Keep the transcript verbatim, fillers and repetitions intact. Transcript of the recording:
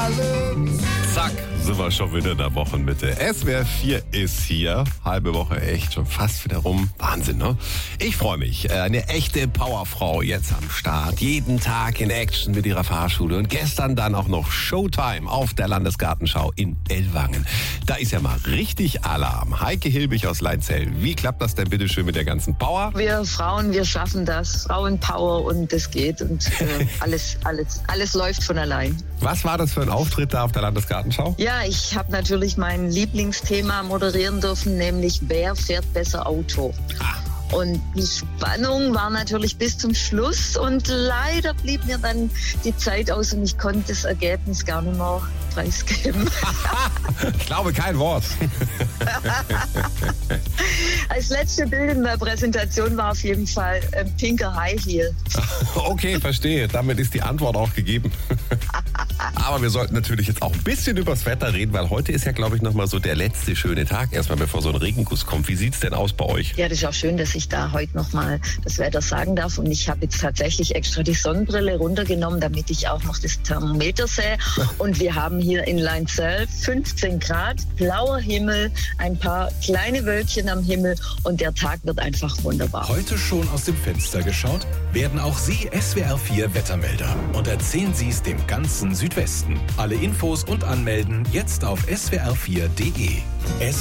alles. Zack, sind wir schon wieder in der Wochenmitte. S W R vier ist hier. Halbe Woche echt schon fast wieder rum. Wahnsinn, ne? Ich freue mich. Eine echte Powerfrau jetzt am Start. Jeden Tag in Action mit ihrer Fahrschule. Und gestern dann auch noch Showtime auf der Landesgartenschau in Ellwangen. Da ist ja mal richtig Alarm. Heike Hilbig aus Leinzell. Wie klappt das denn bitte schön mit der ganzen Power? Wir Frauen, wir schaffen das. Frauenpower und das geht. Und äh, alles, alles, alles läuft von allein. Was war das für ein Auftritt da auf der Landesgartenschau? Ja, ich habe natürlich mein Lieblingsthema moderieren dürfen, nämlich wer fährt besser Auto. Ah. Und die Spannung war natürlich bis zum Schluss und leider blieb mir dann die Zeit aus und ich konnte das Ergebnis gar nicht mehr preisgeben. Ich glaube kein Wort. Als letzte Bild in der Präsentation war auf jeden Fall ein pinker High Heel. Okay, verstehe. Damit ist die Antwort auch gegeben. Aber wir sollten natürlich jetzt auch ein bisschen übers Wetter reden, weil heute ist ja, glaube ich, nochmal so der letzte schöne Tag, erstmal bevor so ein Regenguss kommt. Wie sieht's denn aus bei euch? Ja, das ist auch schön, dass ich da heute nochmal das Wetter sagen darf. Und ich habe jetzt tatsächlich extra die Sonnenbrille runtergenommen, damit ich auch noch das Thermometer sehe. Und wir haben hier in Leinzell fünfzehn Grad, blauer Himmel, ein paar kleine Wölkchen am Himmel und der Tag wird einfach wunderbar. Heute schon aus dem Fenster geschaut? Werden auch Sie S W R vier Wettermelder und erzählen Sie es dem ganzen Südwesten. Alle Infos und Anmelden jetzt auf s w r vier punkt d e.